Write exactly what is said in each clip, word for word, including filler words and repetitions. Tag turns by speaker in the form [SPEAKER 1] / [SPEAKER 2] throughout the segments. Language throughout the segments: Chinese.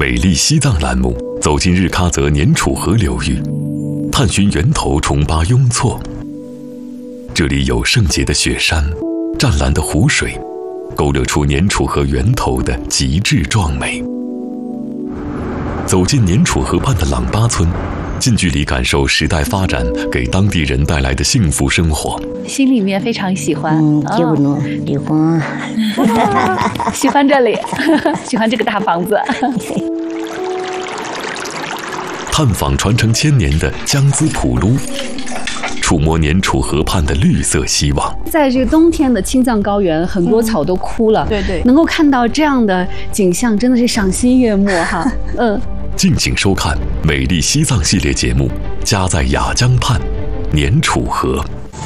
[SPEAKER 1] 美丽西藏栏目走进日喀则年楚河流域，探寻源头崇巴雍措。这里有圣洁的雪山、湛蓝的湖水，勾勒出年楚河源头的极致壮美。走进年楚河畔的朗巴村，近距离感受时代发展给当地人带来的幸福生活，
[SPEAKER 2] 心里面非常喜欢。
[SPEAKER 3] 嗯，就那地方，
[SPEAKER 2] 喜欢这里，喜欢这个大房子。
[SPEAKER 1] 探访传承千年的江孜普噜，触摸年楚河畔的绿色希望。
[SPEAKER 2] 在这个冬天的青藏高原，很多草都枯了，
[SPEAKER 4] 嗯、对对，
[SPEAKER 2] 能够看到这样的景象，真的是赏心悦目哈。嗯，
[SPEAKER 1] 敬请收看《美丽西藏》系列节目《家在雅江畔，年楚河》。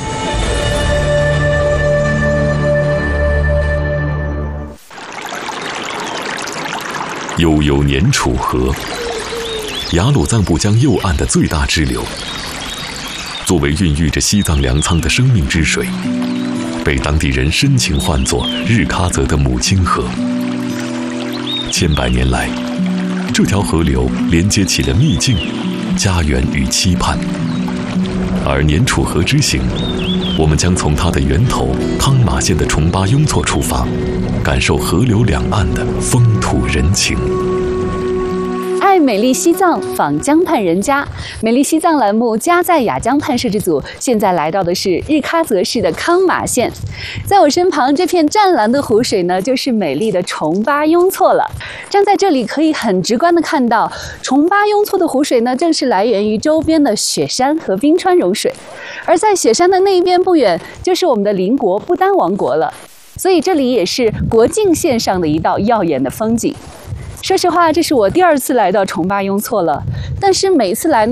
[SPEAKER 1] 悠悠年楚河，雅鲁藏布江右岸的最大支流，作为孕育着西藏粮仓的生命之水，被当地人深情唤作日喀则的母亲河。千百年来，这条河流连接起了秘境、家园与期盼。而年楚河之行，我们将从它的源头康马县的崇巴雍措出发，感受河流两岸的风土人情。
[SPEAKER 2] 爱美丽西藏，访江畔人家。美丽西藏栏目家在雅江畔摄制组现在来到的是日喀则市的康马县，在我身旁这片湛蓝的湖水呢，就是美丽的崇巴雍措了。站在这里可以很直观的看到，崇巴雍措的湖水呢，正是来源于周边的雪山和冰川融水，而在雪山的那一边不远，就是我们的邻国不丹王国了。所以这里也是国境线上的一道耀眼的风景。说实话，这是我第二次来到崇巴雍措了，但是每次来呢，